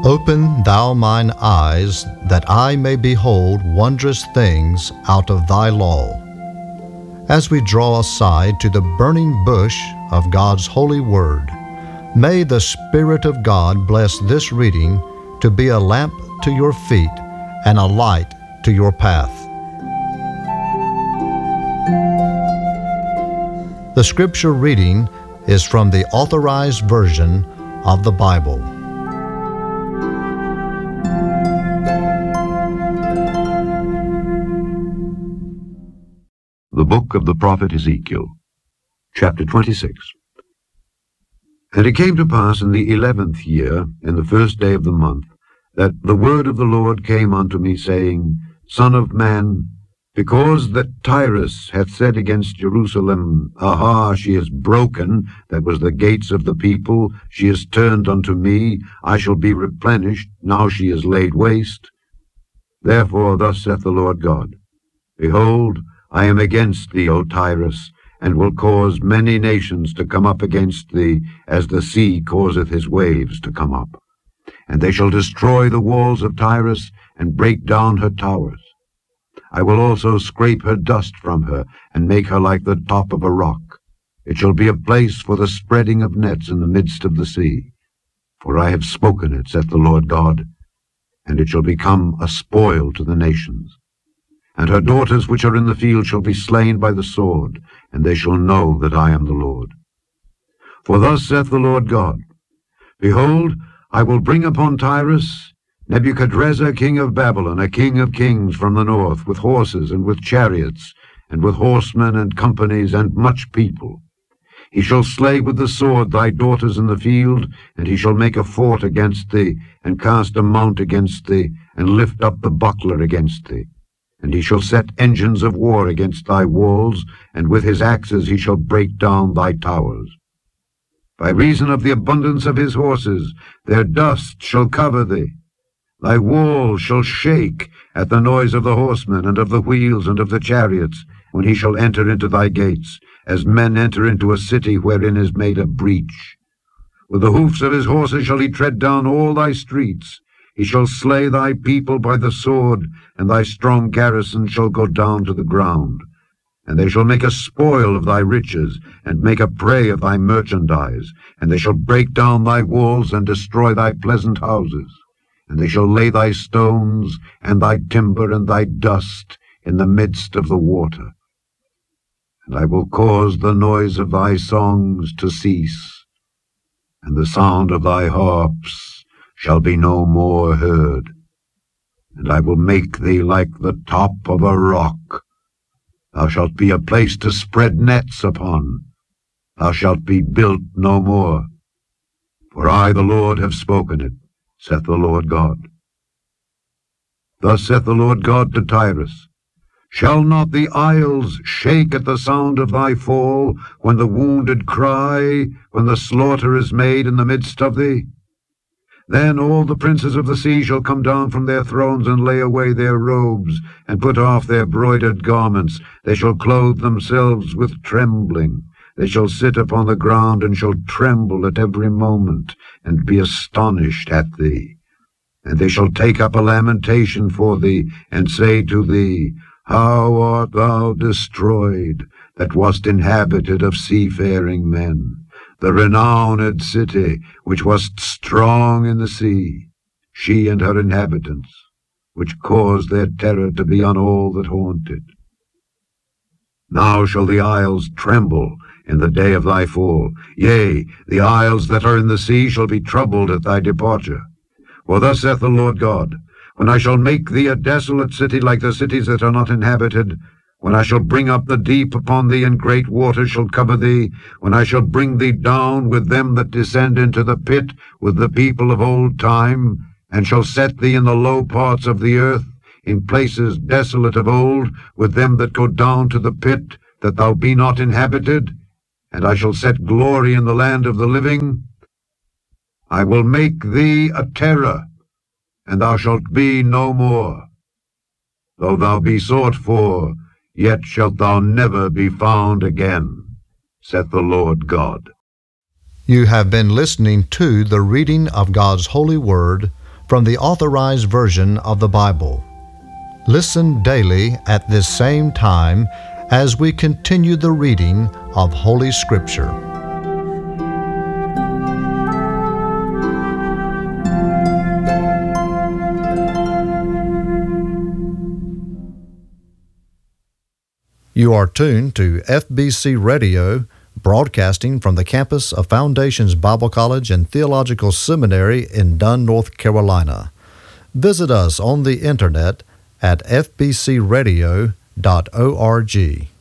Open thou mine eyes, that I may behold wondrous things out of thy law. As we draw aside to the burning bush of God's holy word, may the Spirit of God bless this reading to be a lamp to your feet and a light to your path. The scripture reading is from the Authorized Version of the Bible. The book of the prophet Ezekiel, chapter 26. And it came to pass in the 11th year, in the first day of the month, that the word of the Lord came unto me, saying, Son of man, because that Tyrus hath said against Jerusalem, Aha, she is broken, that was the gates of the people, she is turned unto me, I shall be replenished, now she is laid waste. Therefore thus saith the Lord God, Behold, I am against thee, O Tyrus, and will cause many nations to come up against thee, as the sea causeth his waves to come up. And they shall destroy the walls of Tyrus, and break down her towers. I will also scrape her dust from her, and make her like the top of a rock. It shall be a place for the spreading of nets in the midst of the sea. For I have spoken it, saith the Lord God, and it shall become a spoil to the nations. And her daughters which are in the field shall be slain by the sword, and they shall know that I am the Lord. For thus saith the Lord God, Behold, I will bring upon Tyrus Nebuchadrezzar king of Babylon, a king of kings from the north, with horses and with chariots, and with horsemen and companies and much people. He shall slay with the sword thy daughters in the field, and he shall make a fort against thee, and cast a mount against thee, and lift up the buckler against thee. And he shall set engines of war against thy walls, and with his axes he shall break down thy towers. By reason of the abundance of his horses, their dust shall cover thee. Thy walls shall shake at the noise of the horsemen, and of the wheels, and of the chariots, when he shall enter into thy gates, as men enter into a city wherein is made a breach. With the hoofs of his horses shall he tread down all thy streets. He shall slay thy people by the sword, and thy strong garrison shall go down to the ground. And they shall make a spoil of thy riches, and make a prey of thy merchandise. And they shall break down thy walls, and destroy thy pleasant houses. And they shall lay thy stones, and thy timber, and thy dust in the midst of the water. And I will cause the noise of thy songs to cease, and the sound of thy harps shall be no more heard. And I will make thee like the top of a rock. Thou shalt be a place to spread nets upon. Thou shalt be built no more. For I, the Lord, have spoken it, saith the Lord God. Thus saith the Lord God to Tyrus, Shall not the isles shake at the sound of thy fall, when the wounded cry, when the slaughter is made in the midst of thee? Then all the princes of the sea shall come down from their thrones, and lay away their robes, and put off their broidered garments. They shall clothe themselves with trembling. They shall sit upon the ground, and shall tremble at every moment, and be astonished at thee. And they shall take up a lamentation for thee, and say to thee, How art thou destroyed, that wast inhabited of seafaring men? The renowned city, which wast strong in the sea, she and her inhabitants, which caused their terror to be on all that haunted. Now shall the isles tremble in the day of thy fall. Yea, the isles that are in the sea shall be troubled at thy departure. For thus saith the Lord God, When I shall make thee a desolate city like the cities that are not inhabited, when I shall bring up the deep upon thee, and great waters shall cover thee, when I shall bring thee down with them that descend into the pit, with the people of old time, and shall set thee in the low parts of the earth, in places desolate of old, with them that go down to the pit, that thou be not inhabited, and I shall set glory in the land of the living. I will make thee a terror, and thou shalt be no more. Though thou be sought for, yet shalt thou never be found again, saith the Lord God. You have been listening to the reading of God's holy word from the Authorized Version of the Bible. Listen daily at this same time as we continue the reading of Holy Scripture. You are tuned to FBC Radio, broadcasting from the campus of Foundations Bible College and Theological Seminary in Dunn, North Carolina. Visit us on the internet at fbcradio.org.